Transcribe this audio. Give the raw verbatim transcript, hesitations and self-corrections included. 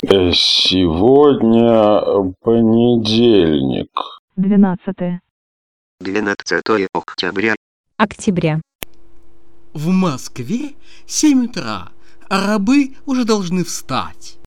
Э, Сегодня понедельник. Двенадцатое. двенадцатое октября. Октября. В Москве семь утра, а рабы уже должны встать.